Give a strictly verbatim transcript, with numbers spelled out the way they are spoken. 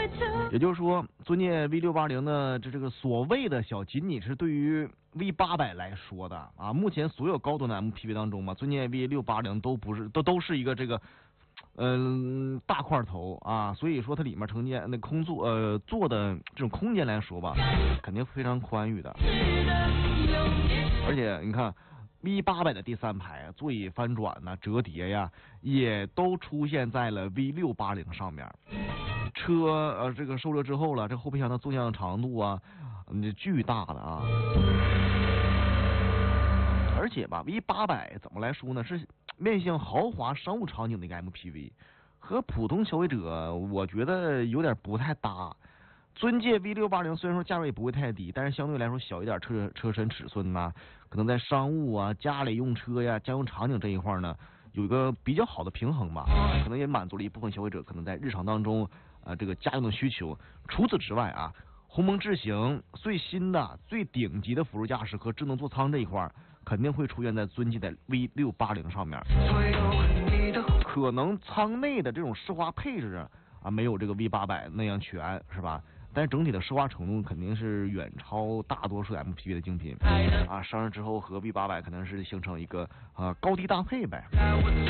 也就是说，尊界 V 六八零呢，这这个所谓的小，仅仅是对于 V 八百来说的啊。目前所有高端的 M P V 当中嘛，尊界 V 六八零都不是，都都是一个这个。嗯，大块头啊，所以说它里面承建那空座呃坐的这种空间来说吧，肯定非常宽裕的。而且你看 V 八百的第三排座椅翻转呐、折叠呀，也都出现在了 V 六八零上面。车呃这个收车之后了，这后备箱的纵向长度啊，嗯，巨大的啊。而且吧 ，V 八百怎么来说呢？是面向豪华商务场景的一个 M P V， 和普通消费者我觉得有点不太搭。尊界 V 六八零虽然说价位不会太低，但是相对来说小一点车车身尺寸呐、啊，可能在商务啊、家里用车呀、家用场景这一块呢，有一个比较好的平衡吧。可能也满足了一部分消费者可能在日常当中啊、呃、这个家用的需求。除此之外啊，鸿蒙智行最新的、最顶级的辅助驾驶和智能座舱这一块，肯定会出现在尊界的 V 六八零上面。可能舱内的这种奢华配置啊，没有这个 V 八百那样全，是吧？但是整体的奢华程度肯定是远超大多数 M P V 的精品啊。上市之后和 V 八百可能是形成一个啊高低搭配呗。